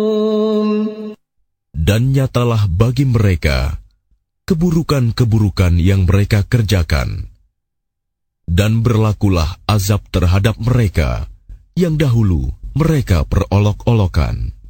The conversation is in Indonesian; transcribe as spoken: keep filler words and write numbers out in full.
Dan nyatalah bagi mereka keburukan-keburukan yang mereka kerjakan. Dan berlakulah azab terhadap mereka yang dahulu mereka perolok-olokan.